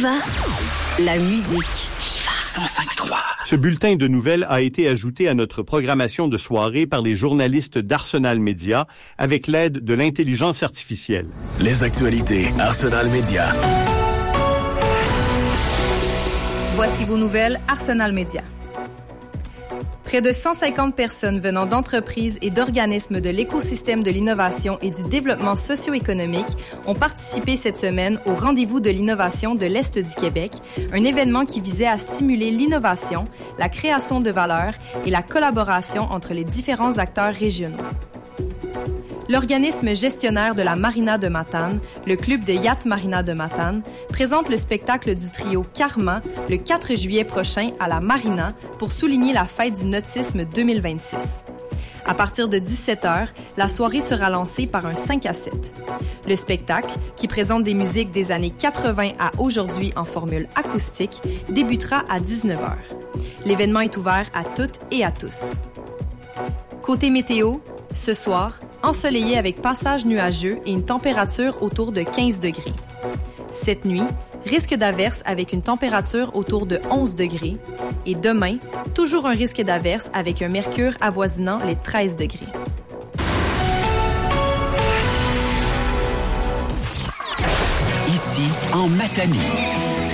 Viva, la musique. 105.3. Ce bulletin de nouvelles a été ajouté à notre programmation de soirée par les journalistes d'Arsenal Média avec l'aide de l'intelligence artificielle. Les actualités Arsenal Média. Voici vos nouvelles Arsenal Média. Près de 150 personnes venant d'entreprises et d'organismes de l'écosystème de l'innovation et du développement socio-économique ont participé cette semaine au Rendez-vous de l'innovation de l'Est du Québec, un événement qui visait à stimuler l'innovation, la création de valeur et la collaboration entre les différents acteurs régionaux. L'organisme gestionnaire de la Marina de Matane, le club de Yacht Marina de Matane, présente le spectacle du trio Karma le 4 juillet prochain à la Marina pour souligner la fête du nautisme 2026. À partir de 17h, la soirée sera lancée par un 5 à 7. Le spectacle, qui présente des musiques des années 80 à aujourd'hui en formule acoustique, débutera à 19h. L'événement est ouvert à toutes et à tous. Côté météo, ce soir, ensoleillé avec passage nuageux et une température autour de 15 degrés. Cette nuit, risque d'averse avec une température autour de 11 degrés. Et demain, toujours un risque d'averse avec un mercure avoisinant les 13 degrés. Ici, en Matanie.